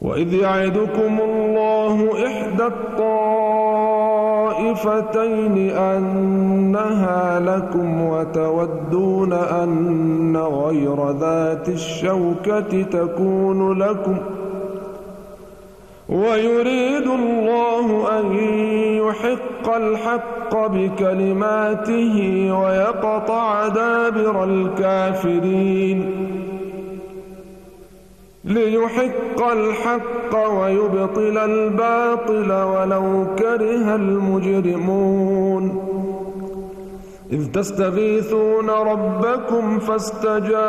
وإذ يعدكم الله إحدى الطائفتين أنها لكم وتودون أن غير ذات الشوكة تكون لكم ويريد الله أن يحق الحق بكلماته ويقطع دابر الكافرين ليحق الحق ويبطل الباطل ولو كره المجرمون إذ تستغيثون ربكم فاستجاب